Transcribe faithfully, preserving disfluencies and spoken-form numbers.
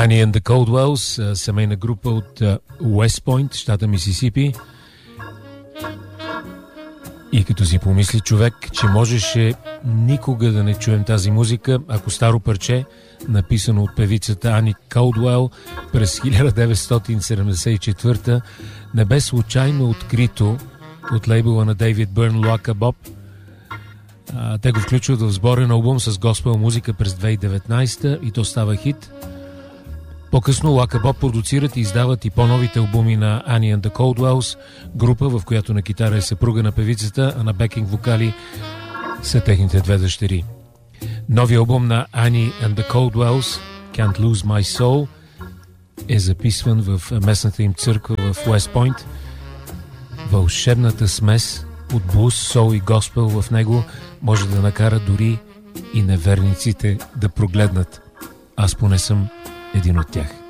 Annie and the Caldwells, семейна група от Уест Пойнт, щата Мисисипи. И като си помисли човек, че можеше никога да не чуем тази музика, ако старо парче, написано от певицата Ани Калдуел през хиляда деветстотин седемдесет и четвърта, не бе случайно открито от лейбъла на Дейвид Бърн Луака Боб. Те го включват в сборен албум с госпел музика през две хиляди и деветнадесета и то става хит. По-късно Луака Боб продуцират и издават и по-новите албуми на Annie and the Caldwells, група, в която на китара е съпруга на певицата, а на бекинг вокали са техните две дъщери. Новия албум на Annie and the Caldwells, Can't Lose My Soul, е записван в местната им църква в Уест Пойнт. Вълшебната смес от блуз, сол и госпел в него може да накара дори и неверниците да прогледнат. Аз поне съм един от тях.